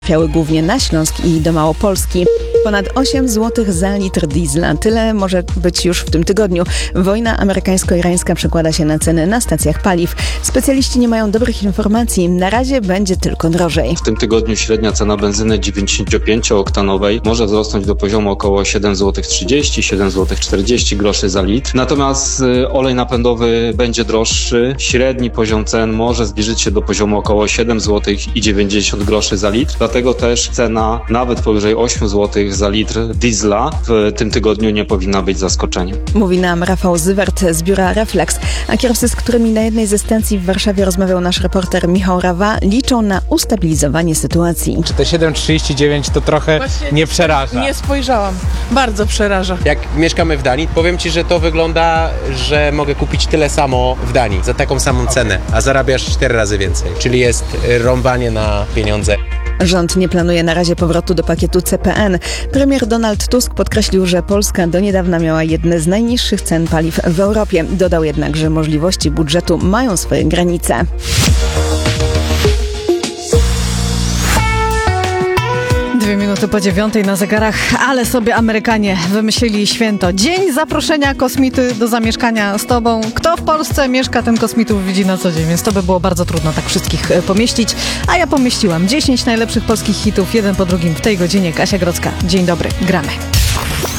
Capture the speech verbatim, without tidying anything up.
Trafiały głównie na Śląsk i do Małopolski. Ponad osiem złotych za litr diesla. Tyle może być już w tym tygodniu. Wojna amerykańsko-irańska przekłada się na ceny na stacjach paliw. Specjaliści nie mają dobrych informacji. Na razie będzie tylko drożej. W tym tygodniu średnia cena benzyny dziewięćdziesięciopięciooktanowej może wzrosnąć do poziomu około siedem złotych trzydzieści, siedem złotych czterdzieści groszy za litr. Natomiast y, olej napędowy będzie droższy. Średni poziom cen może zbliżyć się do poziomu około siedem złotych dziewięćdziesiąt groszy za litr. Dlatego też cena nawet powyżej osiem złotych za litr diesla w tym tygodniu nie powinna być zaskoczeniem. Mówi nam Rafał Zywert z biura Reflex, a kierowcy, z którymi na jednej ze stacji w Warszawie rozmawiał nasz reporter Michał Rawa, liczą na ustabilizowanie sytuacji. Czy te siedem trzydzieści dziewięć to trochę Właśnie nie przeraża? Nie spojrzałam. Bardzo przeraża. Jak mieszkamy w Danii, powiem Ci, że to wygląda, że mogę kupić tyle samo w Danii za taką samą cenę, a zarabiasz cztery razy więcej. Czyli jest rąbanie na pieniądze. Rząd nie planuje na razie powrotu do pakietu C P N. Premier Donald Tusk podkreślił, że Polska do niedawna miała jedne z najniższych cen paliw w Europie. Dodał jednak, że możliwości budżetu mają swoje granice. Dwie minuty po dziewiątej na zegarach, ale sobie Amerykanie wymyślili święto. Dzień zaproszenia kosmity do zamieszkania z tobą. Kto w Polsce mieszka, ten kosmitów widzi na co dzień, więc to by było bardzo trudno tak wszystkich pomieścić. A ja pomieściłam dziesięć najlepszych polskich hitów, jeden po drugim w tej godzinie. Kasia Grodzka. Dzień dobry, gramy.